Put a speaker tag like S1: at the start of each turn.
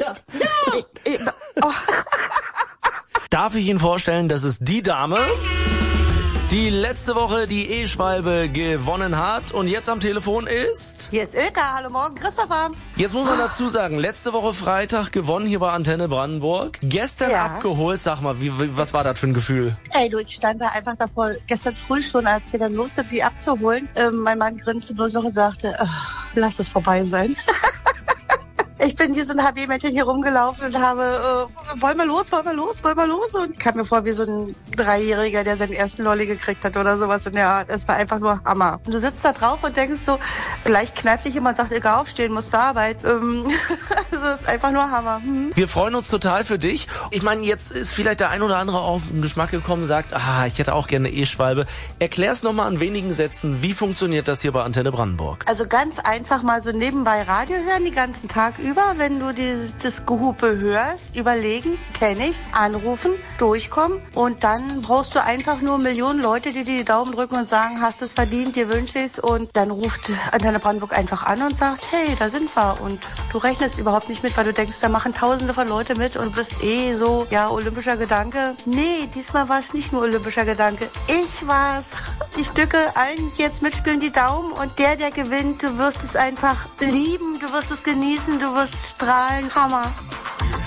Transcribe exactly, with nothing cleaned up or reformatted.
S1: Echt? Ja! Ich, ich, oh.
S2: Darf ich Ihnen vorstellen, das ist die Dame, die letzte Woche die E-Schwalbe gewonnen hat und jetzt am Telefon ist...
S1: Hier ist Ilka, hallo morgen, Christopher.
S2: Jetzt muss man dazu sagen, letzte Woche Freitag gewonnen hier bei Antenne Brandenburg. Gestern
S1: Ja.
S2: abgeholt, sag mal, wie, wie, was war das für ein Gefühl?
S1: Ey, du, ich stand da einfach davor, gestern früh schon, als wir dann los sind, die abzuholen. Ähm, mein Mann grinste bloß noch und sagte, ach, lass es vorbei sein. Ich bin wie so ein H B-Mädchen hier rumgelaufen und habe, äh, wollen wir los, wollen wir los, wollen wir los? Und kam mir vor wie so ein Dreijähriger, der seinen ersten Lolli gekriegt hat oder sowas in der Art. Es war einfach nur Hammer. Und du sitzt da drauf und denkst so, vielleicht kneift dich jemand und sagt, egal, aufstehen, musst zur Arbeit. Ähm, das ist einfach nur Hammer. Hm?
S2: Wir freuen uns total für dich. Ich meine, jetzt ist vielleicht der ein oder andere auf den Geschmack gekommen und sagt, ah, ich hätte auch gerne eine E-Schwalbe. Erklär's nochmal in wenigen Sätzen, wie funktioniert das hier bei Antenne Brandenburg?
S1: Also ganz einfach mal so nebenbei Radio hören, den ganzen Tag über. Wenn du dieses, das Gehupe hörst, überlegen, kenne ich, anrufen, durchkommen und dann brauchst du einfach nur Millionen Leute, die dir die Daumen drücken und sagen, hast es verdient, dir wünsche ich's, und dann ruft Antenne Brandenburg einfach an und sagt, hey, da sind wir, und du rechnest überhaupt nicht mit, weil du denkst, da machen tausende von Leute mit und bist eh so, ja, olympischer Gedanke. Nee, diesmal war es nicht nur olympischer Gedanke. Ich war's. Ich drücke allen, die jetzt mitspielen, die Daumen, und der, der gewinnt, du wirst es einfach lieben, du wirst es genießen, du wirst strahlen. Hammer.